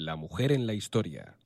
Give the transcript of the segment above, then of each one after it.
La mujer en la historia.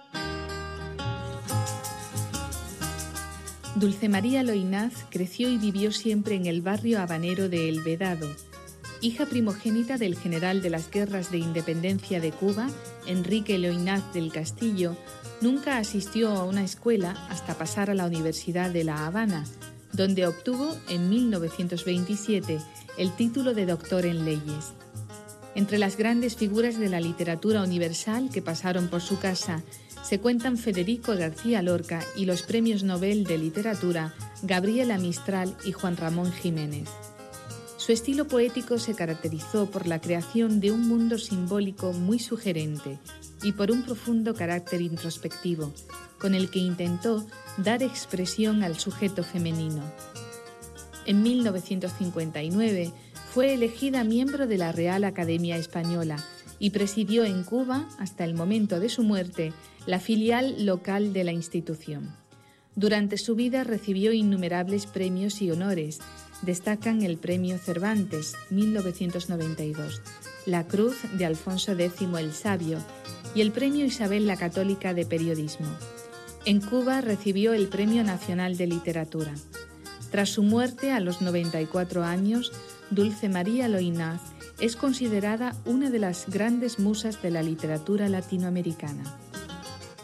Dulce María Loynaz creció y vivió siempre en el barrio habanero de El Vedado. Hija primogénita del general de las guerras de independencia de Cuba, Enrique Loynaz del Castillo, nunca asistió a una escuela hasta pasar a la Universidad de La Habana, donde obtuvo en 1927 el título de doctor en leyes. Entre las grandes figuras de la literatura universal que pasaron por su casa se cuentan Federico García Lorca y los premios Nobel de Literatura Gabriela Mistral y Juan Ramón Jiménez. Su estilo poético se caracterizó por la creación de un mundo simbólico muy sugerente y por un profundo carácter introspectivo, con el que intentó dar expresión al sujeto femenino. En 1959 fue elegida miembro de la Real Academia Española y presidió en Cuba, hasta el momento de su muerte, la filial local de la institución. Durante su vida recibió innumerables premios y honores. Destacan el Premio Cervantes, 1992, la Cruz de Alfonso X el Sabio y el Premio Isabel la Católica de Periodismo. En Cuba recibió el Premio Nacional de Literatura. Tras su muerte a los 94 años, Dulce María Loynaz es considerada una de las grandes musas de la literatura latinoamericana.